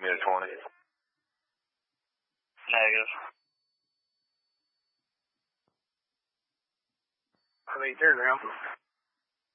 me a 20. Negative. I think turn around.